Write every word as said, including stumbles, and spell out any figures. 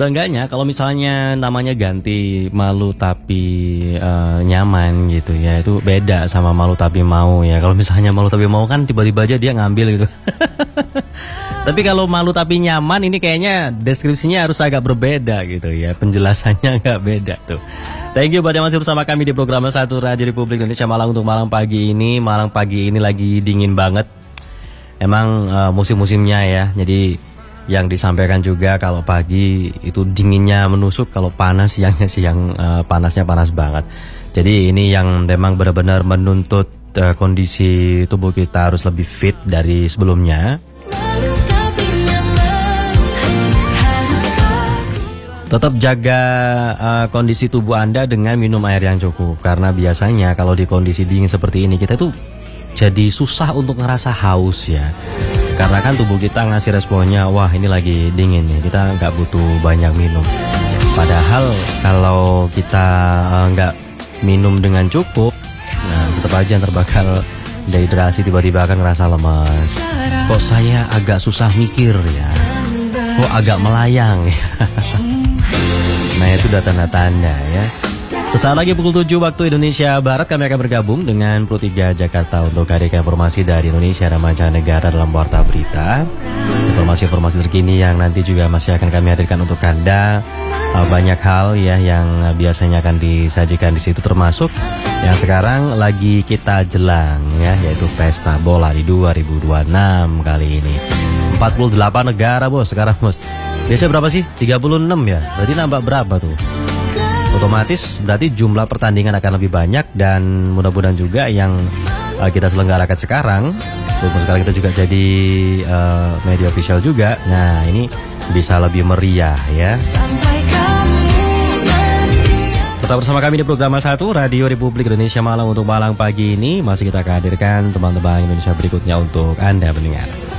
Seenggaknya kalau misalnya namanya ganti malu tapi uh, nyaman gitu ya, itu beda sama malu tapi mau ya. Kalau misalnya malu tapi mau kan tiba-tiba aja dia ngambil gitu. Tapi kalau malu tapi nyaman ini kayaknya deskripsinya harus agak berbeda gitu ya, penjelasannya agak beda tuh. Thank you buat yang masih bersama kami di program satu Radio Republik Indonesia Malang untuk malam pagi ini. Malang pagi ini lagi dingin banget. Emang uh, musim-musimnya ya, jadi yang disampaikan juga kalau pagi itu dinginnya menusuk, kalau panas siangnya siang uh, panasnya panas banget. Jadi ini yang memang benar-benar menuntut uh, kondisi tubuh kita harus lebih fit dari sebelumnya. Tetap jaga uh, kondisi tubuh Anda dengan minum air yang cukup, karena biasanya kalau di kondisi dingin seperti ini kita tuh jadi susah untuk ngerasa haus ya. Karena kan tubuh kita ngasih responnya, wah ini lagi dingin nih, kita nggak butuh banyak minum. Padahal kalau kita nggak uh, minum dengan cukup, nah tetap aja ntar bakal dehidrasi, tiba-tiba akan ngerasa lemas. Kok saya agak susah mikir ya, kok agak melayang ya. Nah itu udah tanda-tanda ya. Sesaat lagi pukul tujuh waktu Indonesia Barat kami akan bergabung dengan Pro tiga Jakarta untuk hadirkan informasi dari Indonesia dan mancanegara dalam Warta Berita. Informasi-informasi terkini yang nanti juga masih akan kami hadirkan untuk Anda. Banyak hal ya yang biasanya akan disajikan di situ, termasuk yang sekarang lagi kita jelang ya, yaitu Pesta Bola di dua ribu dua puluh enam kali ini. empat puluh delapan negara bos sekarang bos. Biasanya berapa sih? tiga puluh enam ya. Berarti nambah berapa tuh? Otomatis berarti jumlah pertandingan akan lebih banyak, dan mudah-mudahan juga yang uh, kita selenggarakan sekarang, walaupun sekarang kita juga jadi uh, media official juga, nah ini bisa lebih meriah ya. Tetap bersama kami di program satu Radio Republik Indonesia Malang untuk malam pagi ini. Masih kita akan hadirkan teman-teman Indonesia berikutnya untuk Anda mendengar.